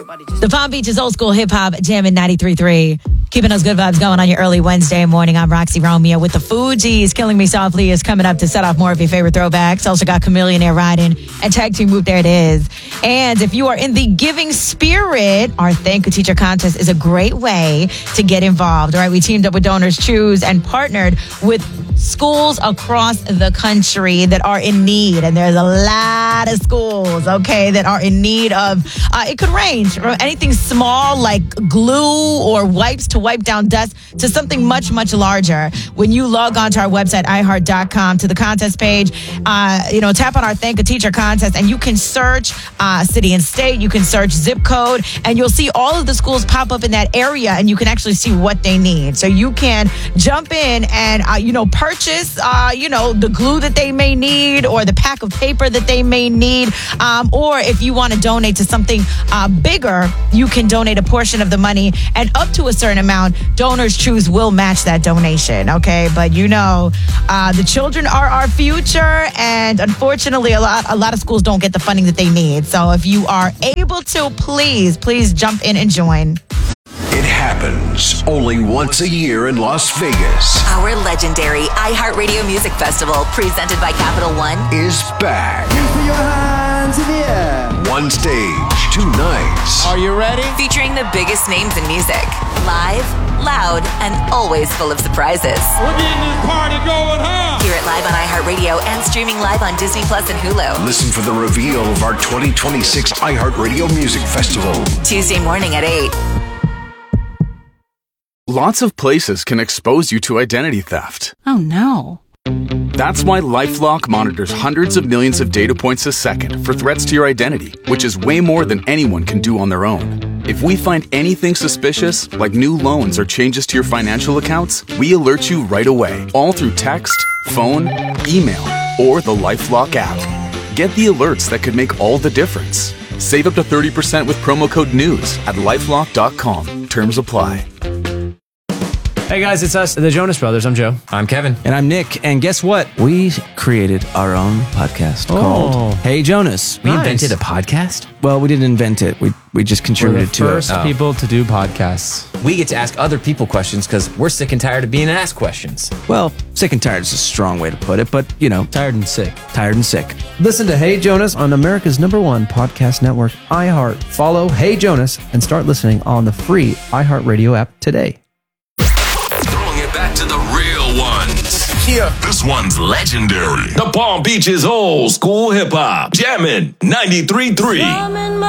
The Palm Beach's old school hip hop jamming 93.3. Keeping those good vibes going on your early Wednesday morning. I'm Roxy Romeo with the Fugees. Killing Me Softly is coming up to set off more of your favorite throwbacks. Also got Chameleon Air riding and Tag Team Whoop. There it is. And if you are in the giving spirit, our Thank a Teacher contest is a great way to get involved. All right, we teamed up with Donors Choose and partnered with schools across the country that are in need. And there's a lot of schools, okay, that are in need of, it could range from anything small like glue or wipes to wipe down dust to something much, much larger. When you log on to our website, iHeart.com, to the contest page, tap on our Thank a Teacher contest and you can search city and state, you can search zip code, and you'll see all of the schools pop up in that area and you can actually see what they need. So you can jump in and, purchase, the glue that they may need or the pack of paper that they may need. Or if you want to donate to something bigger, you can donate a portion of the money, and up to a certain amount, Donors Choose will match that donation, okay? But the children are our future, and unfortunately, a lot of schools don't get the funding that they need. So if you are able to, please jump in and join. It happens only once a year in Las Vegas. Our legendary iHeartRadio Music Festival, presented by Capital One, is back. Put your hands in the air. One stage, 2 nights. Are you ready? featuring the biggest names in music. Live, loud, and always full of surprises. We're getting this party going, huh? Hear it live on iHeartRadio and streaming live on Disney Plus and Hulu. Listen for the reveal of our 2026 iHeartRadio Music Festival. Tuesday morning at 8. Lots of places can expose you to identity theft. Oh, no. That's why LifeLock monitors hundreds of millions of data points a second for threats to your identity, which is way more than anyone can do on their own. If we find anything suspicious, like new loans or changes to your financial accounts, we alert you right away, all through text, phone, email, or the LifeLock app. Get the alerts that could make all the difference. Save up to 30% with promo code NEWS at LifeLock.com. Terms apply. Hey guys, it's us, the Jonas Brothers. I'm Joe. I'm Kevin. And I'm Nick. And guess what? We created our own podcast called Hey Jonas. We invented a podcast? Well, we didn't invent it. We just contributed to it. We're the first people to do podcasts. We get to ask other people questions because we're sick and tired of being asked questions. Well, sick and tired is a strong way to put it, but, Tired and sick. tired and sick. Listen to Hey Jonas on America's #1 podcast network, iHeart. Follow Hey Jonas and start listening on the free iHeartRadio app today. Throwing it back to the real ones. Yeah. This one's legendary. The Palm Beach's old school hip hop. Jammin' 93.3.